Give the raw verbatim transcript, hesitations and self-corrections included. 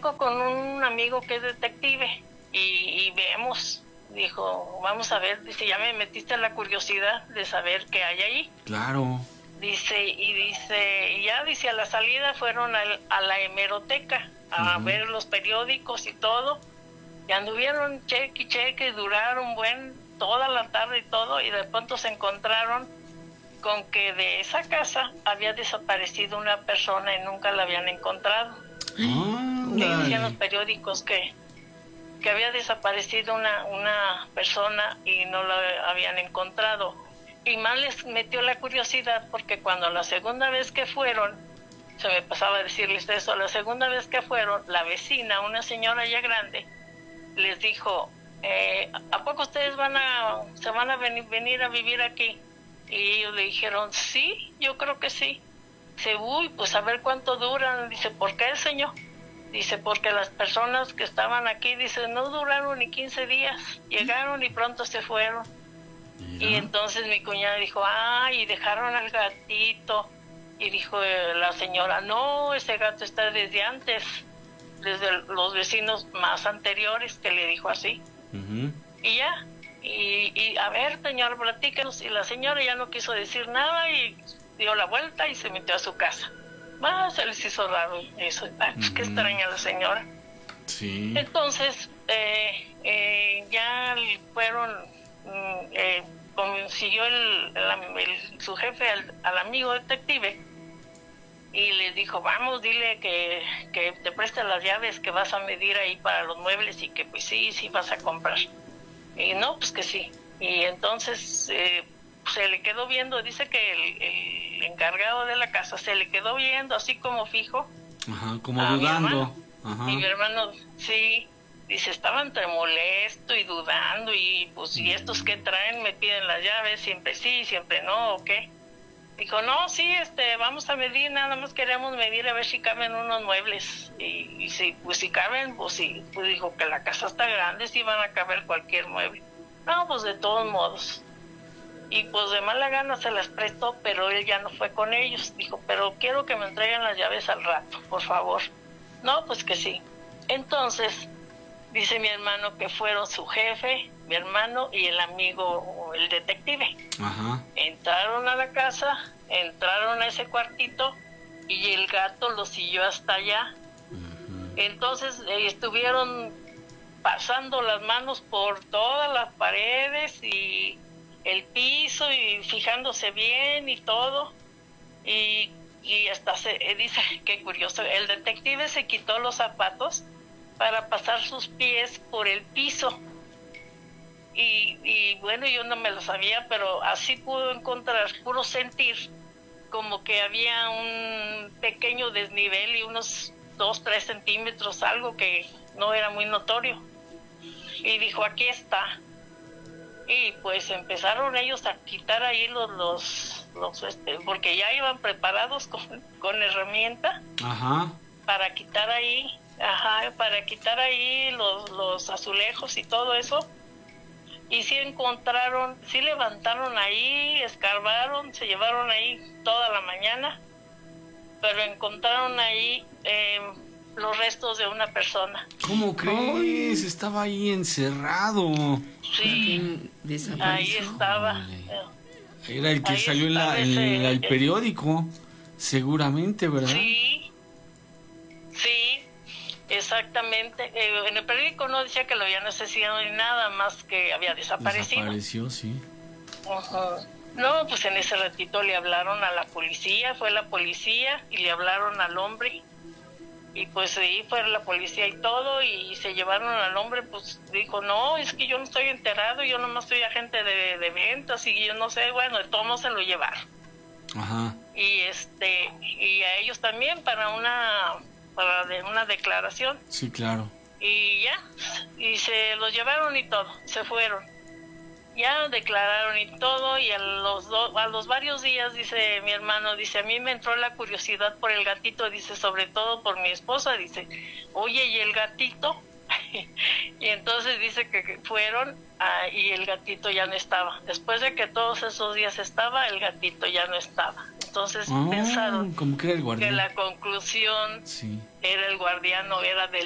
platico con un amigo que es detective y, y vemos, dijo, vamos a ver, dice, ya me metiste la curiosidad de saber qué hay ahí. Claro. Dice, y dice, y ya dice, a la salida fueron al, a la hemeroteca a uh-huh. ver los periódicos y todo, y anduvieron cheque y cheque, duraron buen, toda la tarde y todo, y de pronto se encontraron con que de esa casa había desaparecido una persona y nunca la habían encontrado. Ah, y decían los periódicos que, que había desaparecido una, una persona y no la habían encontrado. Y más les metió la curiosidad porque cuando la segunda vez que fueron, se me pasaba a decirles eso, la segunda vez que fueron, la vecina, una señora ya grande, les dijo, eh, ¿a poco ustedes van a, se van a venir, venir a vivir aquí? Y ellos le dijeron, sí, yo creo que sí. Dice, uy, pues a ver cuánto duran. Dice, ¿por qué, señor? Dice, porque las personas que estaban aquí, dice, no duraron ni quince días, llegaron y pronto se fueron. Mira. Y entonces mi cuñada dijo, ah, y dejaron al gatito. Y dijo eh, la señora, no, ese gato está desde antes, desde los vecinos más anteriores, que le dijo así. Uh-huh. Y ya, y, y a ver, señor, platícanos. Y la señora ya no quiso decir nada y dio la vuelta y se metió a su casa. Ah, se les hizo raro eso. Ah, pues uh-huh. Qué extraña la señora. Sí. Entonces, eh, eh, ya fueron... Eh, consiguió el, el, el, su jefe al, al amigo detective y le dijo, vamos, dile que, que te preste las llaves, que vas a medir ahí para los muebles y que pues sí, sí vas a comprar. Y no, pues que sí. Y entonces eh, se le quedó viendo, dice que el, el encargado de la casa se le quedó viendo así como fijo. Ajá, como dudando. Mi Ajá. Y mi hermano, sí. Dice, estaba entre molesto y dudando y pues, ¿y estos qué traen? Me piden las llaves, siempre sí, siempre no, ¿o qué? Dijo, no, sí, este, vamos a medir, nada más queremos medir a ver si caben unos muebles. Y, y si, pues si caben, pues sí, pues dijo que la casa está grande, sí van a caber cualquier mueble. No, pues de todos modos. Y pues de mala gana se las prestó, pero él ya no fue con ellos. Dijo, pero quiero que me entreguen las llaves al rato, por favor. No, pues que sí. Entonces... dice mi hermano que fueron su jefe, mi hermano y el amigo, el detective. Ajá. Entraron a la casa, entraron a ese cuartito y el gato lo siguió hasta allá. Uh-huh. Entonces eh, estuvieron pasando las manos por todas las paredes y el piso y fijándose bien y todo. Y, y hasta se eh, dice, qué curioso, el detective se quitó los zapatos para pasar sus pies por el piso y, y bueno, yo no me lo sabía, pero así pudo encontrar, pudo sentir como que había un pequeño desnivel y unos dos, tres centímetros, algo que no era muy notorio, y dijo, aquí está. Y pues empezaron ellos a quitar ahí los, los, los este, porque ya iban preparados con, con herramienta. Ajá. Para quitar ahí Ajá, para quitar ahí los, los azulejos y todo eso. Y sí encontraron, sí levantaron ahí, escarbaron, se llevaron ahí toda la mañana, pero encontraron ahí eh, los restos de una persona. ¿Cómo crees? Oh, estaba ahí encerrado. Sí, ahí estaba. Era el que ahí salió en, la, en ese, el periódico, seguramente, ¿verdad? Sí, sí. Exactamente, eh, en el periódico no decía que lo habían asesinado ni nada más que había desaparecido. Desapareció, sí. Uh-huh. No, pues en ese ratito le hablaron a la policía, fue la policía y le hablaron al hombre. Y pues ahí fue la policía y todo y se llevaron al hombre, pues dijo, no, es que yo no estoy enterado, yo nomás soy agente de, de ventas y yo no sé, bueno, de todos se lo llevaron. Ajá. Y este, y a ellos también para una... para de una declaración. Sí, claro. Y ya, y se los llevaron y todo, se fueron. Ya declararon y todo, y a los do, a los varios días, dice mi hermano, dice, a mí me entró la curiosidad por el gatito, dice, sobre todo por mi esposa, dice, oye, ¿y el gatito? Y entonces dice que fueron ah, y el gatito ya no estaba. Después de que todos esos días estaba, el gatito ya no estaba. Entonces oh, pensaron como que, era el guardián. que la conclusión sí. era el guardián o era del